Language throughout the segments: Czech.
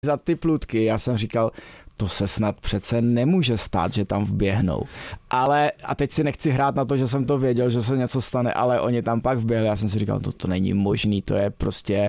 za ty plůtky. Já jsem říkal, to se snad přece nemůže stát, že tam vběhnou. Ale, a teď si nechci hrát na to, že jsem to věděl, že se něco stane, ale oni tam pak vběhli. Já jsem si říkal, to není možný, to je prostě,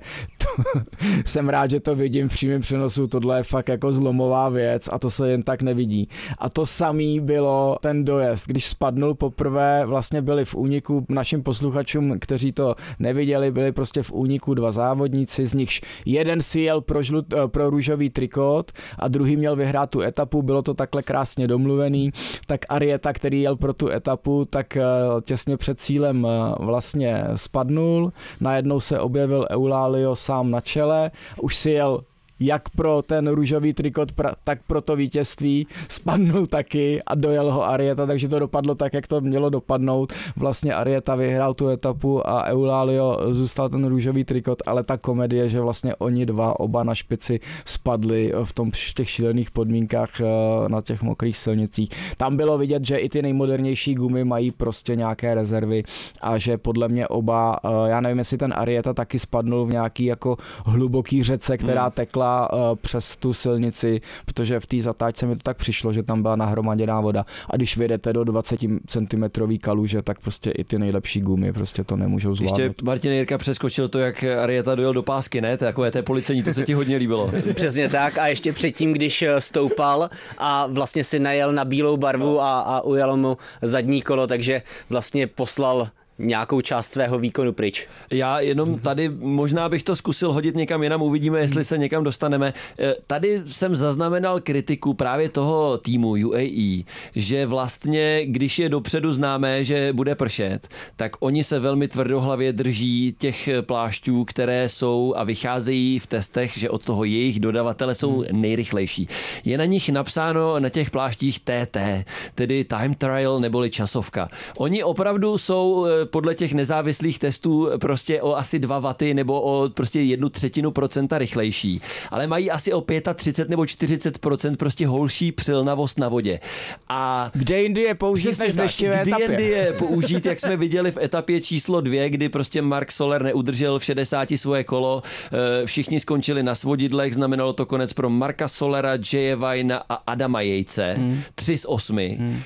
jsem rád, že to vidím v přímém přenosu, tohle je fakt jako zlomová věc a to se jen tak nevidí. A to samý bylo ten dojezd, když spadnul poprvé, vlastně byli v úniku, našim posluchačům, kteří to neviděli, byli prostě v úniku dva závodníci, z nichž jeden si jel pro růžový trikot a druhý měl vyhrát tu etapu, bylo to takhle krásně domluvený, tak Arrieta, který jel pro tu etapu, tak těsně před cílem vlastně spadnul, najednou se objevil Eulálio sám na čele, už si jel jak pro ten růžový trikot, tak pro to vítězství, spadnul taky a dojel ho Arrieta, takže to dopadlo tak, jak to mělo dopadnout. Vlastně Arrieta vyhrál tu etapu a Eulálio zůstal ten růžový trikot, ale ta komedie, že vlastně oni dva, oba na špici spadli v těch šílených podmínkách na těch mokrých silnicích. Tam bylo vidět, že i ty nejmodernější gumy mají prostě nějaké rezervy a že podle mě oba, já nevím, jestli ten Arrieta taky spadnul v nějaký jako hluboký řece, která tekla přes tu silnici, protože v té zatáčce mi to tak přišlo, že tam byla nahromaděná voda a když vyjedete do 20 cm kaluže, tak prostě i ty nejlepší gumy prostě to nemůžou zvládnout. Ještě Martin Jirka přeskočil to, jak Arrieta dojel do pásky, ne? Takové té policejní, to se ti hodně líbilo. Přesně tak a ještě předtím, když stoupal a vlastně si najel na bílou barvu a ujelo mu zadní kolo, takže vlastně poslal nějakou část svého výkonu pryč. Já jenom tady možná bych to zkusil hodit někam jinam, uvidíme, jestli se někam dostaneme. Tady jsem zaznamenal kritiku právě toho týmu UAE, že vlastně, když je dopředu známé, že bude pršet, tak oni se velmi tvrdohlavě drží těch plášťů, které jsou a vycházejí v testech, že od toho jejich dodavatele jsou nejrychlejší. Je na nich napsáno na těch pláštích TT, tedy time trial neboli časovka. Oni opravdu jsou podle těch nezávislých testů prostě o asi 2 waty nebo o prostě 0,1% rychlejší, ale mají asi o 35 nebo 40% prostě holší přilnavost na vodě. A kde jindy je použít než v deštivé etapě? Kde jindy je použít, jak jsme viděli v etapě číslo 2, kdy prostě Mark Soler neudržel v 60 svoje kolo, všichni skončili na svodidlech, znamenalo to konec pro Marka Solera, Jaya Vajna a Adama Jejce, 3 z 8.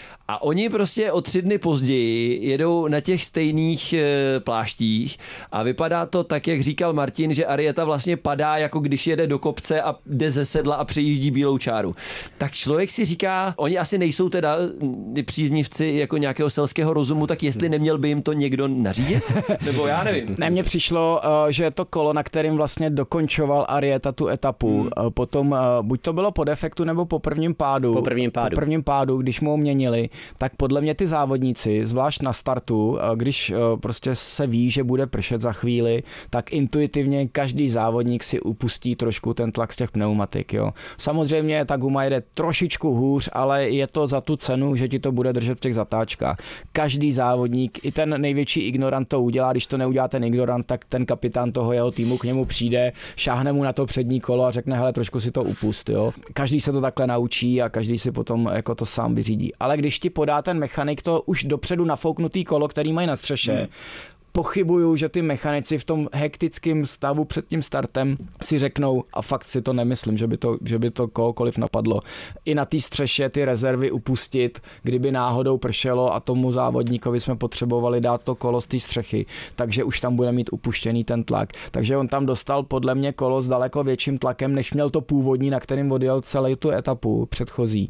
A oni prostě o 3 dny později jedou na těch stejných pláštích a vypadá to tak, jak říkal Martin, že Arrieta vlastně padá, jako když jede do kopce a jde ze sedla a přejíždí bílou čáru. Tak člověk si říká, oni asi nejsou teda příznivci jako nějakého selského rozumu, tak jestli neměl by jim to někdo nařídit? Nebo já nevím. Ne, mně přišlo, že to kolo, na kterým vlastně dokončoval Arrieta tu etapu, potom buď to bylo po defektu nebo po prvním pádu. Po prvním pádu, když mu ho měnili, tak podle mě ty závodníci, zvlášť na startu, když prostě se ví, že bude pršet za chvíli, tak intuitivně každý závodník si upustí trošku ten tlak z těch pneumatik. Jo. Samozřejmě ta guma jede trošičku hůř, ale je to za tu cenu, že ti to bude držet v těch zatáčkách. Každý závodník, i ten největší ignorant to udělá, když to neudělá ten ignorant, tak ten kapitán toho jeho týmu k němu přijde, šáhne mu na to přední kolo a řekne, hele, trošku si to upust. Jo. Každý se to takhle naučí a každý si potom jako to sám vyřídí. Ale když ti podá ten mechanik to už dopředu nafouknutý kolo, který mají na střeše, pochybuju, že ty mechanici v tom hektickém stavu před tím startem si řeknou, a fakt si to nemyslím, že by to kohokoliv napadlo, i na té střeše ty rezervy upustit, kdyby náhodou pršelo a tomu závodníkovi jsme potřebovali dát to kolo z té střechy, takže už tam bude mít upuštěný ten tlak. Takže on tam dostal podle mě kolo s daleko větším tlakem, než měl to původní, na kterým odjel celou tu etapu předchozí.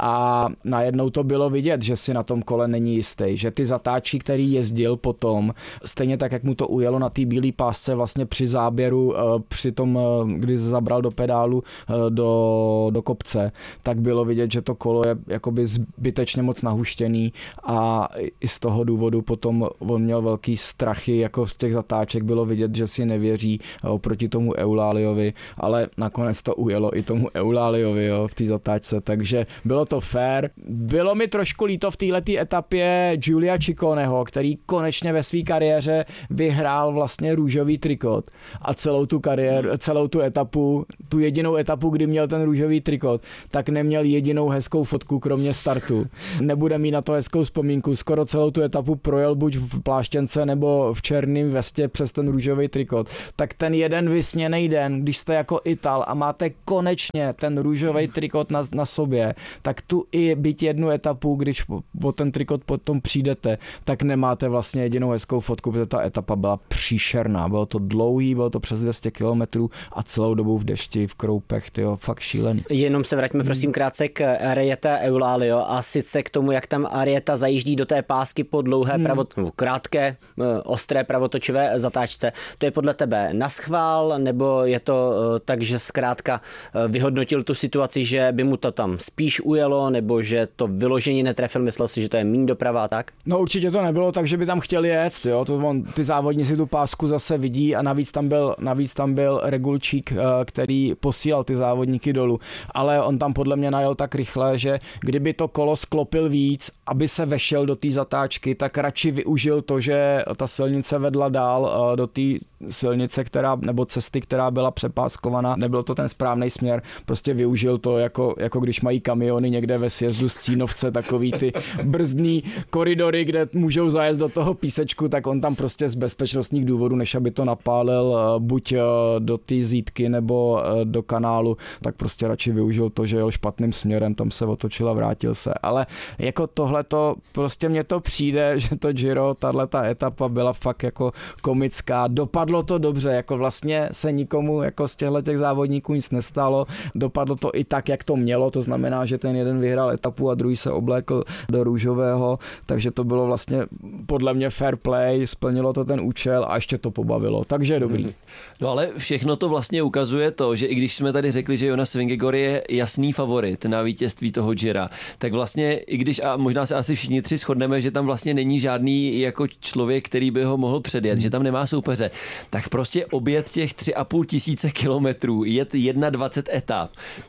A najednou to bylo vidět, že si na tom kole není jistý, že ty zatáčky, který jezdil potom, stejně tak, jak mu to ujelo na té bílé pásce vlastně při záběru, při tom, kdy zabral do pedálu do kopce, tak bylo vidět, že to kolo je jakoby zbytečně moc nahuštěný a i z toho důvodu potom on měl velký strachy, jako z těch zatáček bylo vidět, že si nevěří oproti tomu Euláliovi, ale nakonec to ujelo i tomu Euláliovi v té zatáčce, takže bylo to fair. Bylo mi trošku líto v této etapě Giulia Cicconeho, který konečně ve své kariéře kariéře vyhrál vlastně růžový trikot a celou tu etapu, tu jedinou etapu, kdy měl ten růžový trikot, tak neměl jedinou hezkou fotku kromě startu. Nebude mít na to hezkou vzpomínku. Skoro celou tu etapu projel buď v pláštěnce nebo v černém vestě přes ten růžový trikot. Tak ten jeden vysněný den, když jste jako Ital a máte konečně ten růžový trikot na sobě, tak tu i byť jednu etapu, když o ten trikot potom přijdete, tak nemáte vlastně jedinou hezkou fotku, protože ta etapa byla příšerná. Bylo to dlouhý, bylo to přes 200 kilometrů a celou dobu v dešti, v kroupech, tyjo, fakt šílený. Jenom se vraťme prosím krátce k Ariete Eulalio a sice k tomu, jak tam Arieta zajíždí do té pásky po dlouhé krátké, ostré pravotočivé zatáčce. To je podle tebe naschvál, nebo je to tak, že zkrátka vyhodnotil tu situaci, že by mu to tam spíš ujelo, nebo že to vyloženě netrefil, myslel si, že to je míň doprava a tak? No určitě to nebylo tak, že by tam chtěl jet, jo, ty závodníci tu pásku zase vidí a navíc tam byl Regulčík, který posílal ty závodníky dolů, ale on tam podle mě najel tak rychle, že kdyby to kolo sklopil víc, aby se vešel do té zatáčky, tak radši využil to, že ta silnice vedla dál do té silnice, nebo cesty, která byla přepáskovaná, nebyl to ten správný směr, prostě využil to jako když mají kamiony někde ve sjezdu z Cínovce, takový ty brzdný koridory, kde můžou zajet do toho písečku, tak on tam prostě z bezpečnostních důvodů, než aby to napálil buď do té zítky nebo do kanálu, tak prostě radši využil to, že jel špatným směrem, tam se otočil a vrátil se. Ale jako tohleto, prostě mně to přijde, že to Giro, tato etapa byla fakt jako komická. Dopadlo to dobře, jako vlastně se nikomu jako z těch závodníků nic nestalo. Dopadlo to i tak, jak to mělo, to znamená, že ten jeden vyhrál etapu a druhý se oblékl do růžového, takže to bylo vlastně podle mě fair play, splnilo to ten účel a ještě to pobavilo, takže dobrý. No ale všechno to vlastně ukazuje to, že i když jsme tady řekli, že Jonas Vingegaard je jasný favorit na vítězství toho Gira, tak vlastně i když, a možná se asi všichni tři shodneme, že tam vlastně není žádný jako člověk, který by ho mohl předjet, že tam nemá soupeře, tak prostě objet těch 3,5 tisíce kilometrů, jet 21 etap,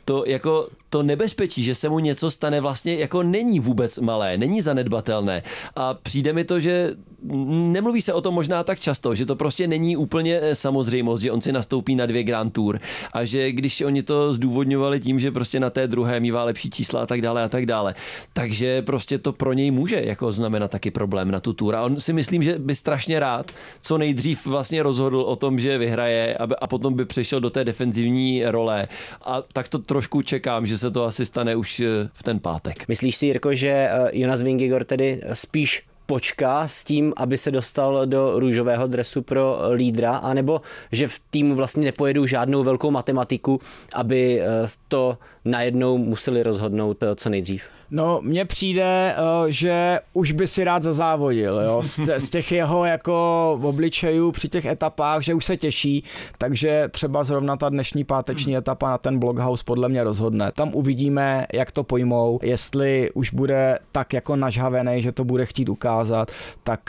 to nebezpečí, že se mu něco stane, vlastně jako není vůbec malé, není zanedbatelné. A přijde mi to, že nemluví se o tom možná tak často, že to prostě není úplně samozřejmost, že on si nastoupí na 2 Grand Tour a že když oni to zdůvodňovali tím, že prostě na té druhé mívá lepší čísla a tak dále, takže prostě to pro něj může jako znamenat taky problém na tu tour. A on si myslím, že by strašně rád co nejdřív vlastně rozhodl o tom, že vyhraje a potom by přešel do té defenzivní role. A tak to trošku čekám, že se to asi stane už v ten pátek. Myslíš si, Jirko, že Jonas Vingegaard tedy spíš počká s tím, aby se dostal do růžového dresu pro lídra, anebo že v týmu vlastně nepojedou žádnou velkou matematiku, aby to najednou museli rozhodnout co nejdřív? No, mně přijde, že už by si rád zazávodil, jo? Z těch jeho jako obličejů při těch etapách, že už se těší, takže třeba zrovna ta dnešní páteční etapa na ten Blockhouse podle mě rozhodne. Tam uvidíme, jak to pojmou, jestli už bude tak jako nažhavený, že to bude chtít ukázat, tak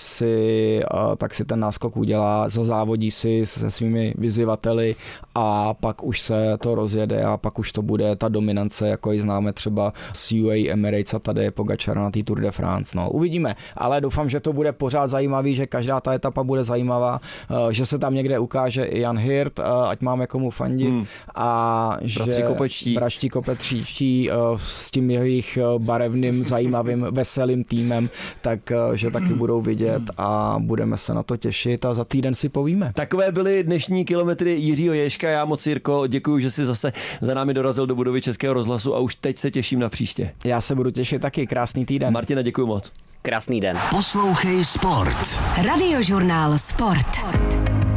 si ten náskok udělá, zazávodí si se svými vyzývateli a pak už se to rozjede a pak už to bude ta dominance, jako ji známe třeba z UAE Emirates a tady je Pogačar na té Tour de France. No, uvidíme, ale doufám, že to bude pořád zajímavý, že každá ta etapa bude zajímavá, že se tam někde ukáže i Jan Hirt, ať máme komu fandit a že bratři Kopečtí s tím jejich barevným, zajímavým, veselým týmem, takže taky budou vidět a budeme se na to těšit a za týden si povíme. Takové byly dnešní kilometry Jiřího Ježka. Já moc, Jirko, děkuji, že jsi zase za námi dorazil do budovy Českého rozhlasu a už teď se těším na příště. Já se budu těšit taky. Krásný týden. Martina, děkuji moc. Krásný den. Poslouchej Sport. Radiožurnál Sport.